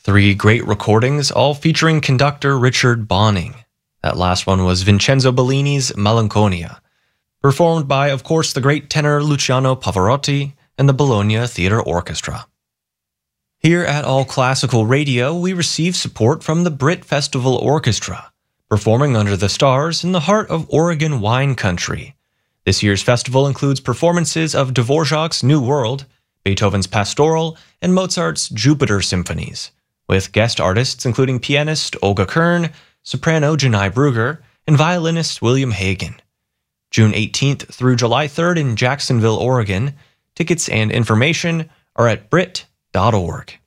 Three great recordings, all featuring conductor Richard Bonning. That last one was Vincenzo Bellini's Melanconia, performed by, of course, the great tenor Luciano Pavarotti and the Bologna Theatre Orchestra. Here at All Classical Radio, we receive support from the Brit Festival Orchestra, performing under the stars in the heart of Oregon wine country. This year's festival includes performances of Dvorak's New World, Beethoven's Pastoral, and Mozart's Jupiter symphonies, with guest artists including pianist Olga Kern, soprano Janai Brugger, and violinist William Hagen. June 18th through July 3rd in Jacksonville, Oregon. Tickets and information are at Brit.org.